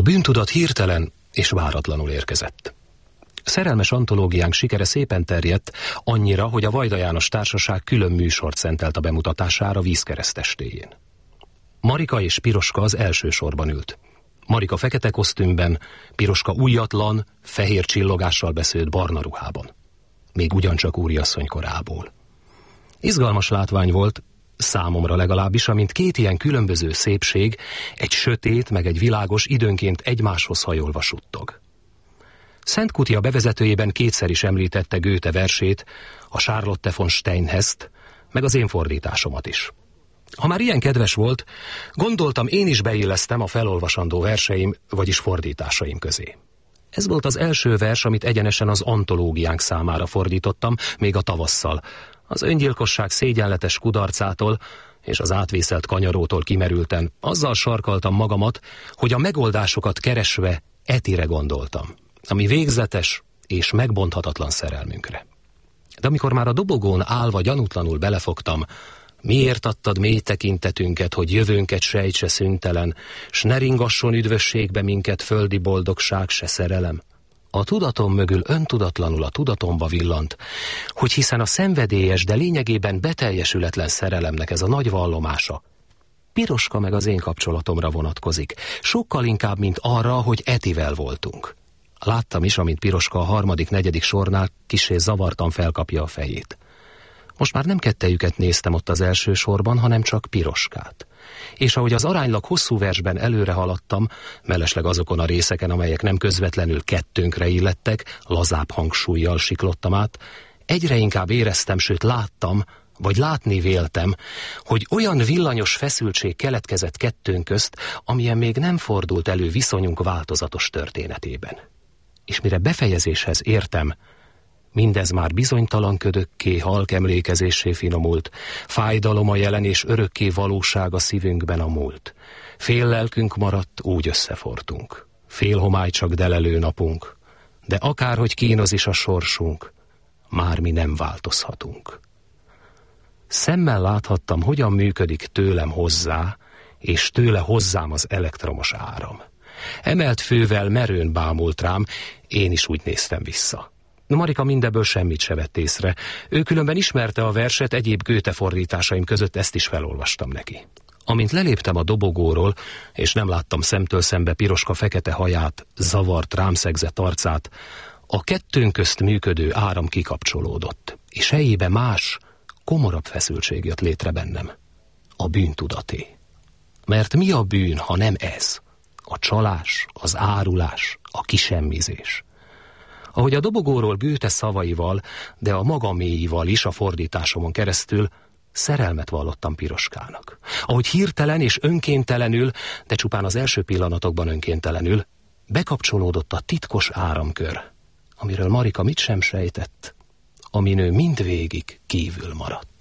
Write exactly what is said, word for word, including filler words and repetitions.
bűntudat hirtelen és váratlanul érkezett. Szerelmes antológiánk sikere szépen terjedt, annyira, hogy a Vajda János Társaság külön műsort szentelt a bemutatására vízkeresztestéjén. Marika és Piroska az első sorban ült. Marika fekete kosztümben, Piroska újatlan, fehér csillogással beszélt barna ruhában. Még ugyancsak úriasszony korából. Izgalmas látvány volt, számomra legalábbis, amint két ilyen különböző szépség, egy sötét meg egy világos időnként egymáshoz hajolva suttog. Szent Kutia bevezetőjében kétszer is említette Goethe versét, a Charlotte von Steinhest, meg az én fordításomat is. Ha már ilyen kedves volt, gondoltam, én is beillesztem a felolvasandó verseim, vagyis fordításaim közé. Ez volt az első vers, amit egyenesen az antológiánk számára fordítottam, még a tavasszal, az öngyilkosság szégyenletes kudarcától és az átvészelt kanyarótól kimerülten azzal sarkaltam magamat, hogy a megoldásokat keresve Etire gondoltam, ami végzetes és megbonthatatlan szerelmünkre. De amikor már a dobogón állva gyanútlanul belefogtam, miért adtad mély tekintetünket, hogy jövőnket sejtse szüntelen, s ne ringasson üdvösségbe minket földi boldogság se szerelem? A tudatom mögül öntudatlanul a tudatomba villant, hogy hiszen a szenvedélyes, de lényegében beteljesületlen szerelemnek ez a nagy vallomása Piroska meg az én kapcsolatomra vonatkozik, sokkal inkább, mint arra, hogy Etivel voltunk. Láttam is, amint Piroska a harmadik, negyedik sornál kissé zavartan felkapja a fejét. Most már nem kettejüket néztem ott az első sorban, hanem csak Piroskát. És ahogy az aránylag hosszú versben előre haladtam, mellesleg azokon a részeken, amelyek nem közvetlenül kettőnkre illettek, lazább hangsúllyal siklottam át, egyre inkább éreztem, sőt láttam, vagy látni véltem, hogy olyan villanyos feszültség keletkezett kettőnk közt, amilyen még nem fordult elő viszonyunk változatos történetében. És mire befejezéshez értem, mindez már bizonytalan ködökké, halk emlékezéssé finomult, fájdalom a jelen és örökké valóság a szívünkben a múlt. Fél lelkünk maradt, úgy összefortunk. Fél homály csak delelő napunk, de akárhogy kínoz is a sorsunk, már mi nem változhatunk. Szemmel láthattam, hogyan működik tőlem hozzá, és tőle hozzám az elektromos áram. Emelt fővel merőn bámult rám, én is úgy néztem vissza. Marika mindebből semmit se vett észre. Ő különben ismerte a verset, egyéb Goethe fordításaim között ezt is felolvastam neki. Amint leléptem a dobogóról, és nem láttam szemtől szembe Piroska fekete haját, zavart, rám szegzett arcát, a kettőnk közt működő áram kikapcsolódott, és helyébe más, komorabb feszültség jött létre bennem. A bűntudaté. Mert mi a bűn, ha nem ez? A csalás, az árulás, a kisemmizés. Ahogy a dobogóról Goethe szavaival, de a maga mélyével is a fordításomon keresztül szerelmet vallottam Piroskának. Ahogy hirtelen és önkéntelenül, de csupán az első pillanatokban önkéntelenül bekapcsolódott a titkos áramkör, amiről Marika mit sem sejtett, amin ő mindvégig kívül maradt.